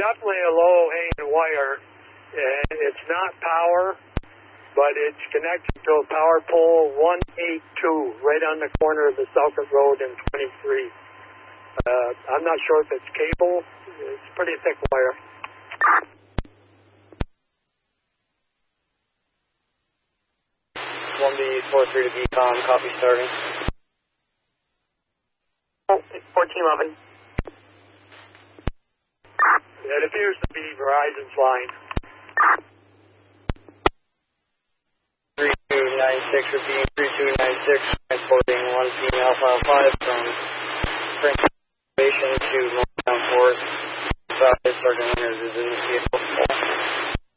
definitely a low-hanging wire. It's not power, but it's connected to a power pole 182 right on the corner of the Selkirk Road and 23. I'm not sure if it's cable. It's pretty thick wire. One B 43 to BCOM, copy starting. 1411. It appears to be Verizon's line. 3296 repeating 3296, transporting 1 female file 5 from Spring Station to Motown Forest. Sergeant Winters is in the vehicle.